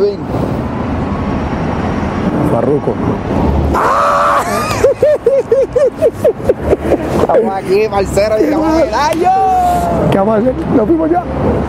Alvin. Farruko. Estamos aquí, parcero, llegamos al medallo. ¿Qué vamos a hacer? Nos fuimos ya.